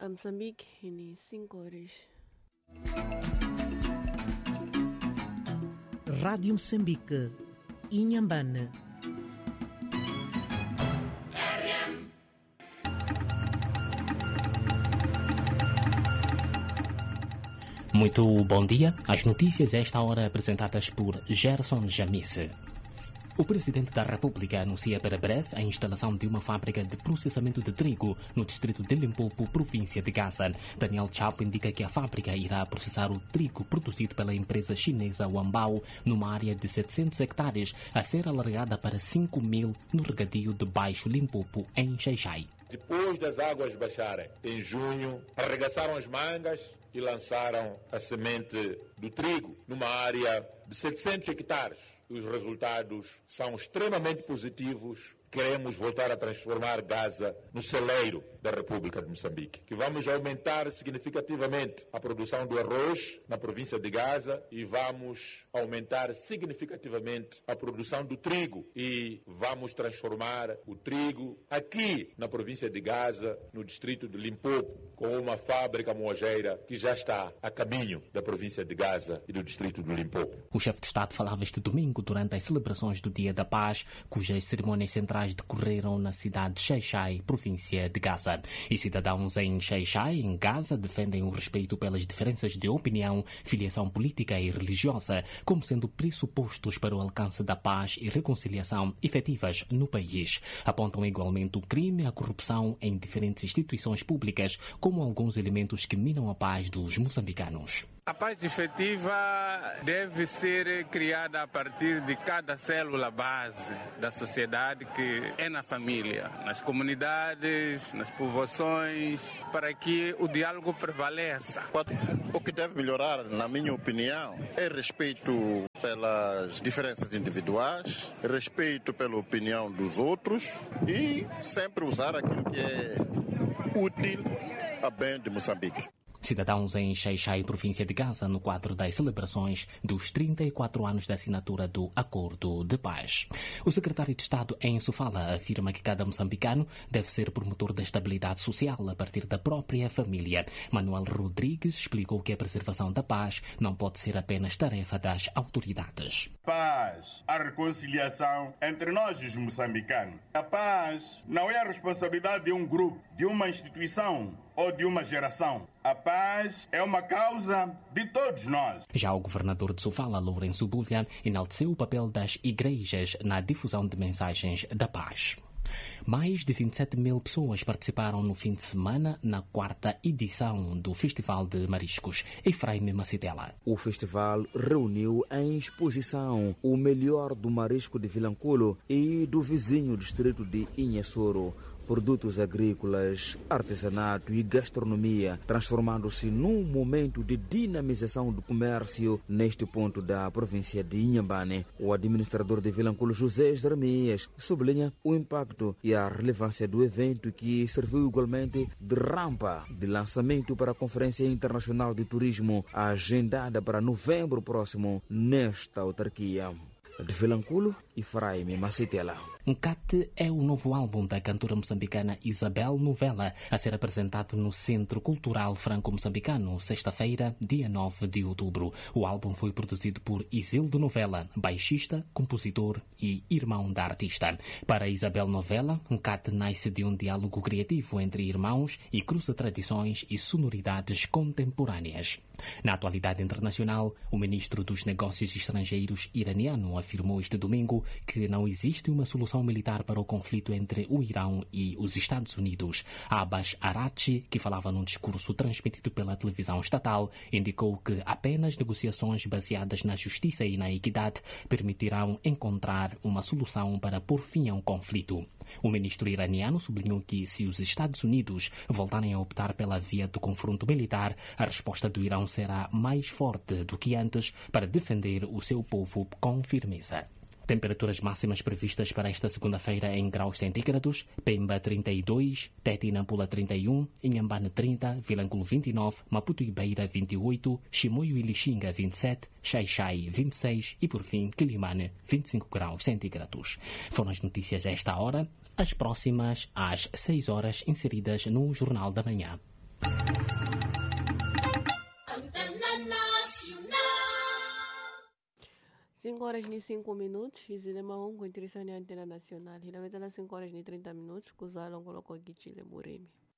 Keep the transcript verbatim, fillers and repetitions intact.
a Moçambique em cinco horas. Rádio Moçambique, Inhambane. Muito bom dia. As notícias a esta hora apresentadas por Gerson Jamice. O Presidente da República anuncia para breve a instalação de uma fábrica de processamento de trigo no distrito de Limpopo, província de Gaza. Daniel Chapo indica que a fábrica irá processar o trigo produzido pela empresa chinesa Wambao numa área de setecentos hectares, a ser alargada para cinco mil no regadio de Baixo Limpopo, em Xai-Xai. Depois das águas baixarem, em junho, arregaçaram as mangas e lançaram a semente do trigo numa área de setecentos hectares. Os resultados são extremamente positivos. Queremos voltar a transformar Gaza no celeiro da República de Moçambique, que vamos aumentar significativamente a produção do arroz na província de Gaza e vamos aumentar significativamente a produção do trigo e vamos transformar o trigo aqui na província de Gaza, no distrito de Limpopo, com uma fábrica moageira que já está a caminho da província de Gaza e do distrito de Limpopo. O chefe de Estado falava este domingo durante as celebrações do Dia da Paz, cujas cerimônias centrais decorreram na cidade de Xai-Xai, província de Gaza. E cidadãos em Xai-Xai, em Gaza, defendem o respeito pelas diferenças de opinião, filiação política e religiosa, como sendo pressupostos para o alcance da paz e reconciliação efetivas no país. Apontam igualmente o crime e a corrupção em diferentes instituições públicas como alguns elementos que minam a paz dos moçambicanos. A paz efetiva deve ser criada a partir de cada célula base da sociedade, que é na família, nas comunidades, nas povoações, para que o diálogo prevaleça. O que deve melhorar, na minha opinião, é respeito pelas diferenças individuais, respeito pela opinião dos outros e sempre usar aquilo que é útil a bem de Moçambique. Cidadãos em Xai-Xai, província de Gaza, no quadro das celebrações dos trinta e quatro anos da assinatura do Acordo de Paz. O secretário de Estado em Sofala afirma que cada moçambicano deve ser promotor da estabilidade social a partir da própria família. Manuel Rodrigues explicou que a preservação da paz não pode ser apenas tarefa das autoridades. Paz, a reconciliação entre nós os moçambicanos. A paz não é a responsabilidade de um grupo, de uma instituição ou de uma geração. A paz é uma causa de todos nós. Já o governador de Sofala, Lourenço Bulha, enalteceu o papel das igrejas na difusão de mensagens da paz. Mais de vinte e sete mil pessoas participaram no fim de semana na quarta edição do Festival de Mariscos, Efraim Macitela. O festival reuniu em exposição o melhor do marisco de Vilanculo e do vizinho distrito de Inhassoro. Produtos agrícolas, artesanato e gastronomia, transformando-se num momento de dinamização do comércio neste ponto da província de Inhambane. O administrador de Vilanculo, José Jeremias, sublinha o impacto e a relevância do evento, que serviu igualmente de rampa de lançamento para a Conferência Internacional de Turismo, agendada para novembro próximo nesta autarquia. De Vilanculo, Efraim Macitela. Nkate é o novo álbum da cantora moçambicana Isabel Novella, a ser apresentado no Centro Cultural Franco-Moçambicano, sexta-feira, dia nove de outubro. O álbum foi produzido por Isildo Novella, baixista, compositor e irmão da artista. Para Isabel Novella, Nkate nasce de um diálogo criativo entre irmãos e cruza tradições e sonoridades contemporâneas. Na atualidade internacional, o ministro dos Negócios Estrangeiros iraniano afirmou este domingo que não existe uma solução militar para o conflito entre o Irão e os Estados Unidos. Abbas Araghchi, que falava num discurso transmitido pela televisão estatal, indicou que apenas negociações baseadas na justiça e na equidade permitirão encontrar uma solução para pôr fim ao conflito. O ministro iraniano sublinhou que, se os Estados Unidos voltarem a optar pela via do confronto militar, a resposta do Irão será mais forte do que antes para defender o seu povo com firmeza. Temperaturas máximas previstas para esta segunda-feira em graus centígrados: Pemba trinta e dois, Tete e Nampula trinta e um, Inhambane trinta, Vilanculo vinte e nove, Maputo e Beira vinte e oito, Chimoio e Lixinga vinte e sete, Xai-Xai vinte e seis e, por fim, Quilimane vinte e cinco graus centígrados. Foram as notícias a esta hora, as próximas às seis horas inseridas no Jornal da Manhã. cinco horas e cinco minutos, e Zilema um com interesse na antena nacional. E na metade cinco horas e trinta minutos, que usaram colocou aqui Chile Murimi.